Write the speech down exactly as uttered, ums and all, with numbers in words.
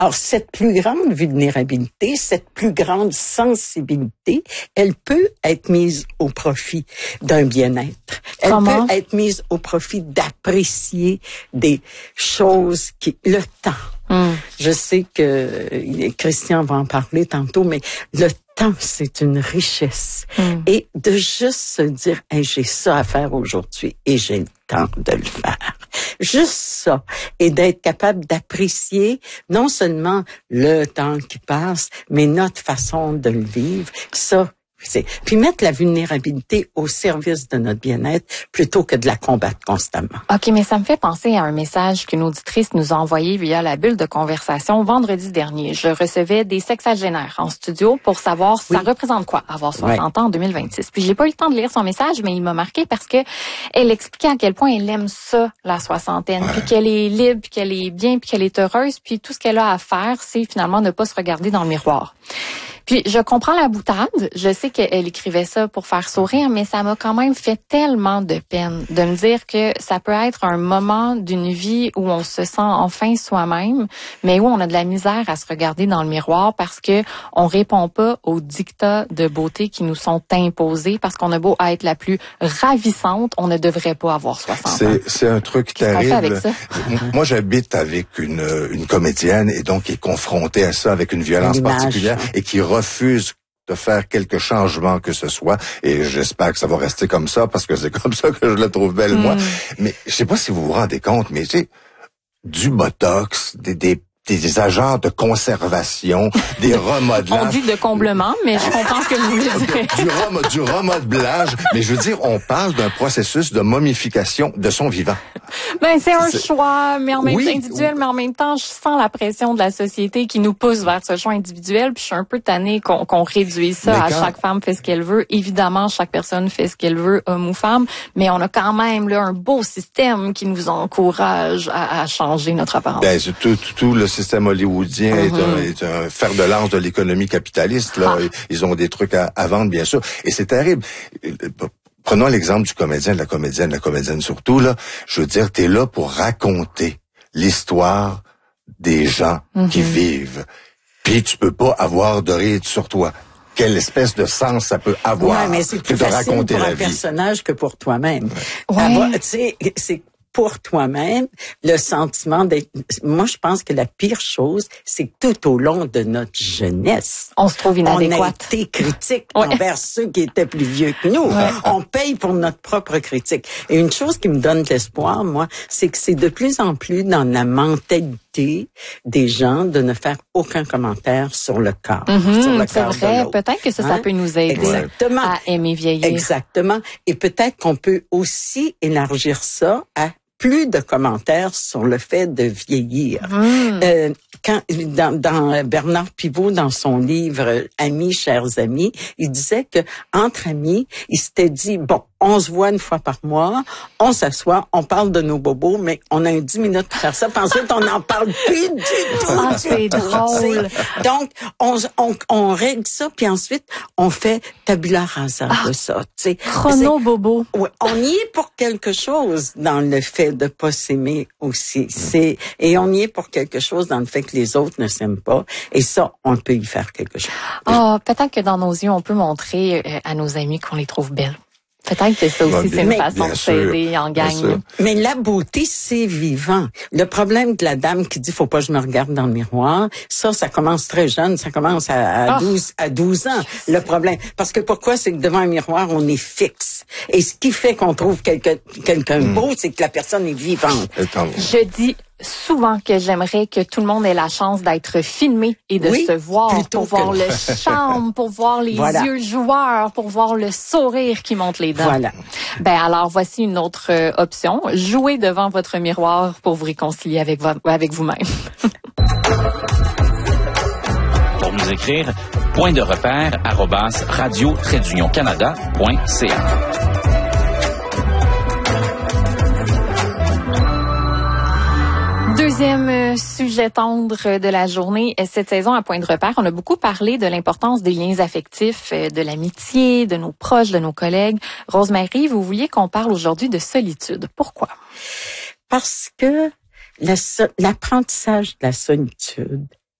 Alors, cette plus grande vulnérabilité, cette plus grande sensibilité, elle peut être mise au profit d'un bien-être. Elle Comment? peut être mise au profit d'apprécier des choses qui, le temps. Mm. Je sais que Christian va en parler tantôt, mais le temps, c'est une richesse. Mm. Et de juste se dire, hey, j'ai ça à faire aujourd'hui et j'ai le temps de le faire. Juste ça. Et d'être capable d'apprécier non seulement le temps qui passe, mais notre façon de le vivre. Ça, c'est, puis mettre la vulnérabilité au service de notre bien-être plutôt que de la combattre constamment. OK, mais ça me fait penser à un message qu'une auditrice nous a envoyé via la bulle de conversation vendredi dernier. Je recevais des sexagénaires en studio pour savoir oui. ça représente quoi, avoir soixante ouais. ans en deux mille vingt-six. Puis j'ai pas eu le temps de lire son message, mais il m'a marqué parce que elle expliquait à quel point elle aime ça, la soixantaine, ouais. puis qu'elle est libre, puis qu'elle est bien, puis qu'elle est heureuse, puis tout ce qu'elle a à faire, c'est finalement ne pas se regarder dans le miroir. Puis, je comprends la boutade. Je sais qu'elle écrivait ça pour faire sourire, mais ça m'a quand même fait tellement de peine de me dire que ça peut être un moment d'une vie où on se sent enfin soi-même, mais où on a de la misère à se regarder dans le miroir parce que on répond pas aux dictats de beauté qui nous sont imposés parce qu'on a beau être la plus ravissante, on ne devrait pas avoir soixante c'est, ans. C'est un truc terrible. Avec ça? Moi, j'habite avec une, une comédienne et donc qui est confrontée à ça avec une violence L'image. particulière et qui refuse de faire quelque changement que ce soit, et j'espère que ça va rester comme ça, parce que c'est comme ça que je la trouve belle, mm. moi. Mais je sais pas si vous vous rendez compte, mais tu sais, du botox, des, des des agents de conservation, des remodelages. On dit de comblement, mais je comprends ce que vous voulez dire. Du, rom- du remodelage, mais je veux dire, on parle d'un processus de momification de son vivant. Ben, c'est un c'est... choix, mais en même oui, temps individuel, oui. mais en même temps, je sens la pression de la société qui nous pousse vers ce choix individuel, puis je suis un peu tannée qu'on, qu'on réduise ça mais à quand... chaque femme fait ce qu'elle veut. Évidemment, chaque personne fait ce qu'elle veut, homme ou femme, mais on a quand même là un beau système qui nous encourage à, à changer notre apparence. Ben, c'est tout, tout, tout le système hollywoodien mm-hmm. est, un, est un fer de lance de l'économie capitaliste. Là, ah. Ils ont des trucs à, à vendre, bien sûr, et c'est terrible. Prenons l'exemple du comédien, de la comédienne, de la comédienne surtout, là. Je veux dire, t'es là pour raconter l'histoire des gens mm-hmm. qui vivent. Puis tu peux pas avoir de ride sur toi. Quelle espèce de sens ça peut avoir ouais, mais c'est plus que de facile raconter pour la un vie. personnage que pour toi-même. Ouais. Avoir, tu sais, c'est pour toi-même, le sentiment d'être... Moi, je pense que la pire chose, c'est que tout au long de notre jeunesse, on se trouve inadéquate. On a été critique ouais. envers ceux qui étaient plus vieux que nous. Ouais. On paye pour notre propre critique. Et une chose qui me donne de l'espoir, moi, c'est que c'est de plus en plus dans la mentalité des gens de ne faire aucun commentaire sur le corps. Mm-hmm, sur le c'est corps vrai. Peut-être que ça, hein? ça peut nous aider Exactement. à aimer vieillir. Exactement. Et peut-être qu'on peut aussi élargir ça à plus de commentaires sur le fait de vieillir. Mmh. Euh, quand dans, dans Bernard Pivot, dans son livre Amis, chers amis, il disait que entre amis, il s'était dit bon, on se voit une fois par mois, on s'assoit, on parle de nos bobos, mais on a un dix minutes pour faire ça, puis ensuite on n'en parle plus du tout. Ah, c'est drôle. Donc on, on on règle ça, puis ensuite on fait tabula rasa ah, de ça. Tu sais, chrono bobo. Ouais, on y est pour quelque chose dans le fait de pas s'aimer aussi. C'est et on y est pour quelque chose dans le fait que les autres ne s'aiment pas. Et ça, on peut y faire quelque chose. Ah, peut-être que dans nos yeux, on peut montrer à nos amis qu'on les trouve belles. Peut-être que ça aussi, ouais, c'est une façon de s'aider en gang. Mais la beauté, c'est vivant. Le problème de la dame qui dit « faut pas que je me regarde dans le miroir », ça, ça commence très jeune, ça commence à, à, oh. douze, à douze ans, le problème. Parce que pourquoi? C'est que devant un miroir, on est fixe. Et ce qui fait qu'on trouve quelqu'un, quelqu'un mm. beau, c'est que la personne est vivante. Je dis souvent que j'aimerais que tout le monde ait la chance d'être filmé et de oui, se voir pour voir que... le charme, pour voir les voilà. yeux joueurs, pour voir le sourire qui monte les dents. Voilà. Ben alors voici une autre euh, option. Jouez devant votre miroir pour vous réconcilier avec, vo- avec vous-même. Pour nous écrire, point de repère arobase radio trait d'union canada point c a. Deuxième sujet tendre de la journée, cette saison à Point de repère, on a beaucoup parlé de l'importance des liens affectifs, de l'amitié, de nos proches, de nos collègues. Rosemary, vous vouliez qu'on parle aujourd'hui de solitude. Pourquoi? Parce que la, l'apprentissage de la solitude